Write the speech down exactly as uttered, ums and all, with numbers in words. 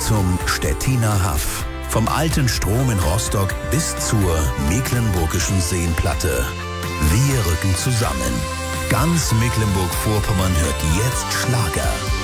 zum Stettiner Haff. Vom alten Strom in Rostock bis zur mecklenburgischen Seenplatte. Wir rücken zusammen. Ganz Mecklenburg-Vorpommern hört jetzt Schlager.